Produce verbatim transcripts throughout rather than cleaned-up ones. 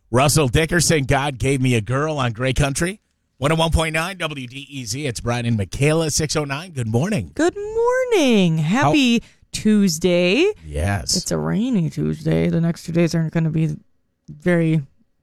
Russell Dickerson, God Gave Me a Girl on Grey Country. one oh one point nine W D E Z. It's Brian and Michaela, six oh nine. Good morning. Good morning. Happy How- Tuesday. Yes. It's a rainy Tuesday. The next two days aren't going to be very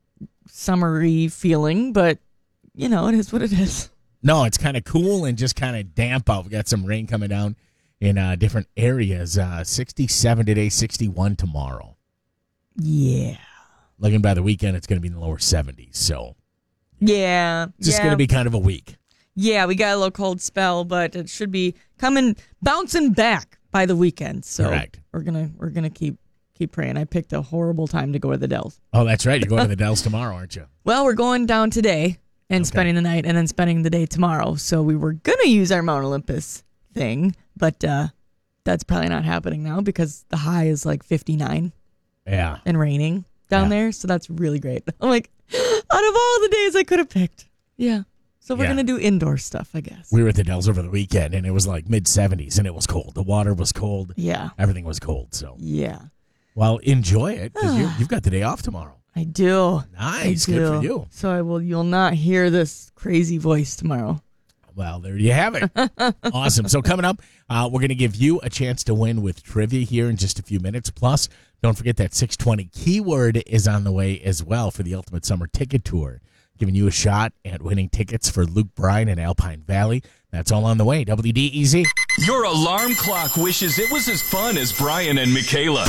summery feeling, but, you know, it is what it is. No, it's kind of cool and just kind of damp out. We got some rain coming down in uh, different areas. Uh, sixty-seven today, sixty-one tomorrow. Yeah. Looking by the weekend, it's going to be in the lower seventies. So, yeah. It's just yeah. going to be kind of a week. Yeah, we got a little cold spell, but it should be coming, bouncing back by the weekend. So Correct. We're gonna we're gonna keep keep praying. I picked a horrible time to go to the Dells. Oh, that's right. You're going to the Dells tomorrow, aren't you? Well, we're going down today and Okay. spending the night, and then spending the day tomorrow. So we were gonna use our Mount Olympus thing, but uh, that's probably not happening now because the high is like fifty-nine Yeah. and raining down Yeah. there. So that's really great. I'm like, out of all the days I could have picked, yeah. So we're Yeah. gonna do indoor stuff, I guess. We were at the Dells over the weekend, and it was like mid seventies, and it was cold. The water was cold. Yeah. Everything was cold. So, Yeah. well, enjoy it because you've got the day off tomorrow. I do. Nice. I do. Good for you. So I will. You'll not hear this crazy voice tomorrow. Well, there you have it. Awesome. So coming up, uh, we're going to give you a chance to win with trivia here in just a few minutes. Plus, don't forget that six twenty keyword is on the way as well for the Ultimate Summer Ticket Tour, giving you a shot at winning tickets for Luke Bryan and Alpine Valley. That's all on the way. W D E Z. Your alarm clock wishes it was as fun as Brian and Michaela.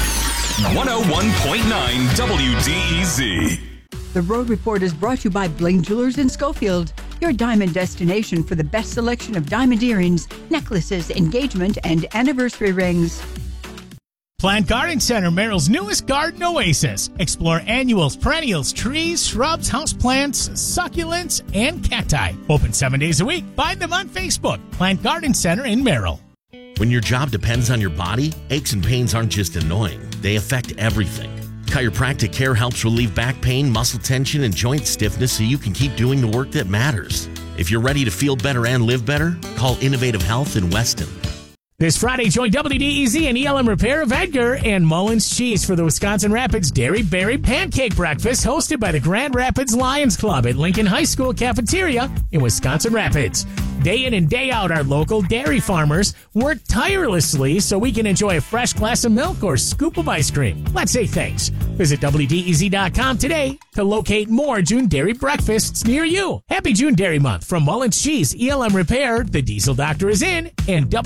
one oh one point nine W D E Z. The Road Report is brought to you by Bling Jewelers in Schofield, your diamond destination for the best selection of diamond earrings, necklaces, engagement, and anniversary rings. Plant Garden Center, Merrill's newest garden oasis. Explore annuals, perennials, trees, shrubs, houseplants, succulents, and cacti. Open seven days a week. Find them on Facebook. Plant Garden Center in Merrill. When your job depends on your body, aches and pains aren't just annoying. They affect everything. Chiropractic care helps relieve back pain, muscle tension, and joint stiffness so you can keep doing the work that matters. If you're ready to feel better and live better, call Innovative Health in Weston. This Friday, join W D E Z and E L M Repair of Edgar and Mullins Cheese for the Wisconsin Rapids Dairy Berry Pancake Breakfast, hosted by the Grand Rapids Lions Club at Lincoln High School Cafeteria in Wisconsin Rapids. Day in and day out, our local dairy farmers work tirelessly so we can enjoy a fresh glass of milk or scoop of ice cream. Let's say thanks. Visit W D E Z dot com today to locate more June dairy breakfasts near you. Happy June Dairy Month from Mullins Cheese, E L M Repair, the Diesel Doctor is in, and W